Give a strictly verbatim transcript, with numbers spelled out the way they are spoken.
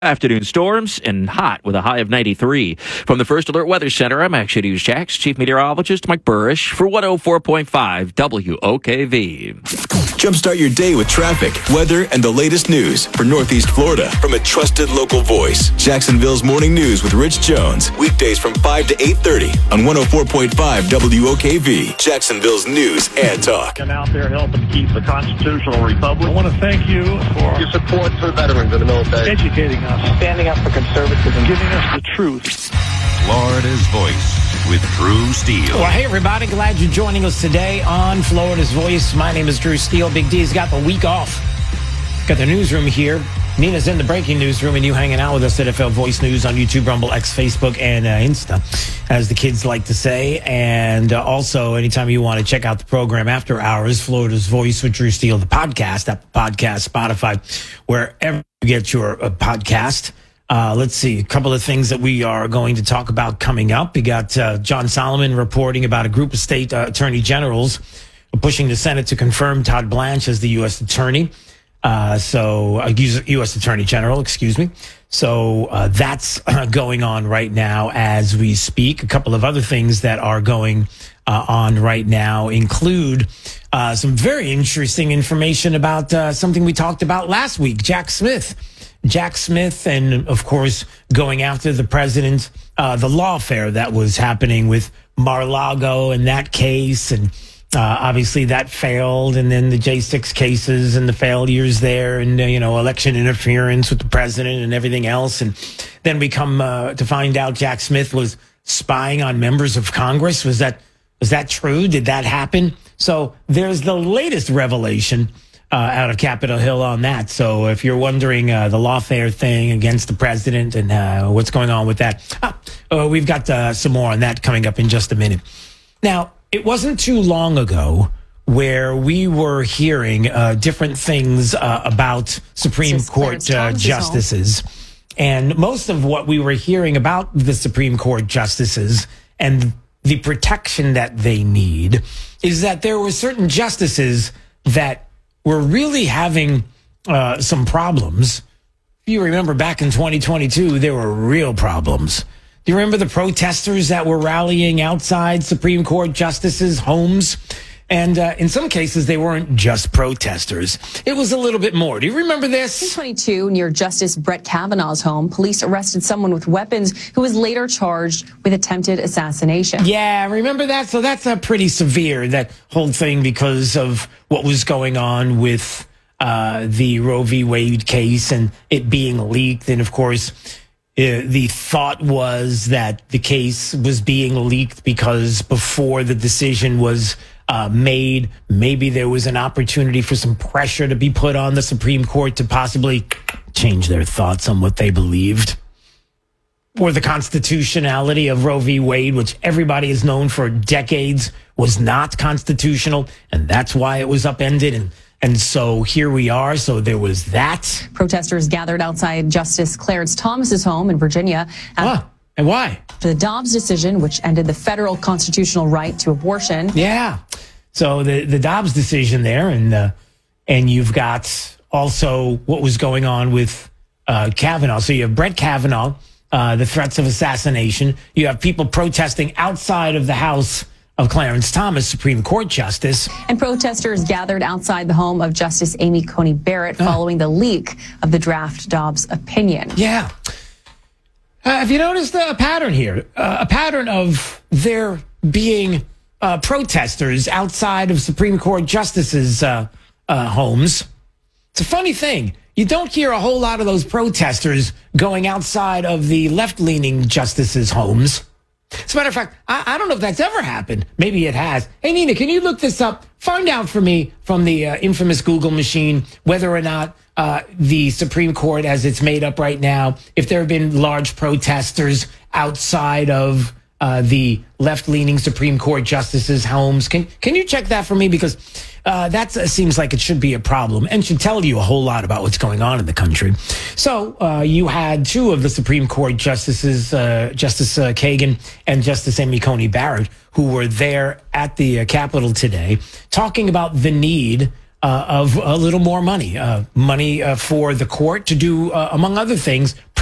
Afternoon storms and hot with a high of ninety-three. From the First Alert Weather Center, I'm Action News Jax Chief Meteorologist Mike Burrish for one oh four point five W O K V. Jumpstart your day with traffic, weather, and the latest news for Northeast Florida from a trusted local voice. Jacksonville's Morning News with Rich Jones. Weekdays from five to eight thirty on one oh four point five W O K V. Jacksonville's News and Talk. And out there helping keep the constitutional republic. I want to thank you for your support for veterans in the military. Educating us. Standing up for conservatism. Giving us the truth. Florida's Voice with Drew Steele. Well, hey, everybody. Glad you're joining us today on Florida's Voice. My name is Drew Steele. Big D's got the week off. Got the newsroom here. Nina's in the breaking newsroom, and you hanging out with us at F L Voice News on YouTube, Rumble, X, Facebook, and uh, Insta, as the kids like to say. And uh, also, anytime you want to check out the program after hours, Florida's Voice with Drew Steele, the podcast, Apple Podcast, Spotify, wherever you get your uh, podcast. Uh, let's see, a couple of things that we are going to talk about coming up. We got uh, John Solomon reporting about a group of state uh, attorney generals pushing the Senate to confirm Todd Blanche as the U S attorney. Uh, so, uh, U S Attorney General, excuse me. So, uh, that's uh, going on right now as we speak. A couple of other things that are going uh, on right now include uh, some very interesting information about uh, something we talked about last week, Jack Smith. Jack Smith, and of course, going after the president, uh, the lawfare that was happening with Mar-a-Lago and that case, and Uh, obviously that failed, and then the J six cases and the failures there, and, uh, you know, election interference with the president and everything else. And then we come uh, to find out Jack Smith was spying on members of Congress. Was that was that true? Did that happen? So there's the latest revelation uh, out of Capitol Hill on that. So if you're wondering uh, the lawfare thing against the president and uh, what's going on with that, ah, uh, we've got uh, some more on that coming up in just a minute. Now, it wasn't too long ago where we were hearing uh, different things uh, about Supreme Court uh, justices. And most of what we were hearing about the Supreme Court justices and the protection that they need is that there were certain justices that were really having uh, some problems. If you remember back in twenty twenty-two, there were real problems. Do you remember the protesters that were rallying outside Supreme Court justices' homes? And uh, in some cases, they weren't just protesters. It was a little bit more. Do you remember this? twenty twenty-two, near Justice Brett Kavanaugh's home, police arrested someone with weapons who was later charged with attempted assassination. Yeah, remember that? So that's a pretty severe, that whole thing, because of what was going on with uh, the Roe v. Wade case and it being leaked. And, of course, Uh, the thought was that the case was being leaked because before the decision was uh, made, maybe there was an opportunity for some pressure to be put on the Supreme Court to possibly change their thoughts on what they believed. Or the constitutionality of Roe v. Wade, which everybody has known for decades was not constitutional, and that's why it was upended. And And so here we are. So there was that. Protesters gathered outside Justice Clarence Thomas's home in Virginia. Ah, and why? After the Dobbs decision, which ended the federal constitutional right to abortion. Yeah. So the, the Dobbs decision there, and uh, and you've got also what was going on with uh, Kavanaugh. So you have Brett Kavanaugh, uh, the threats of assassination. You have people protesting outside of the House of Clarence Thomas, Supreme Court Justice. And protesters gathered outside the home of Justice Amy Coney Barrett following the leak of the draft Dobbs opinion. Yeah. Uh, have you noticed a pattern here? Uh, a pattern of there being uh, protesters outside of Supreme Court justices' uh, uh, homes. It's a funny thing. You don't hear a whole lot of those protesters going outside of the left-leaning justices' homes. As a matter of fact, I, I don't know if that's ever happened. Maybe it has. Hey, Nina, can you look this up? Find out for me from the uh, infamous Google machine whether or not uh, the Supreme Court, as it's made up right now, if there have been large protesters outside of uh, the left-leaning Supreme Court justices' homes. Can can you check that for me? Because uh, that uh, seems like it should be a problem and should tell you a whole lot about what's going on in the country. So uh, you had two of the Supreme Court justices, uh, Justice uh, Kagan and Justice Amy Coney Barrett, who were there at the uh, Capitol today, talking about the need uh, of a little more money, uh, money uh, for the court to do, uh, among other things,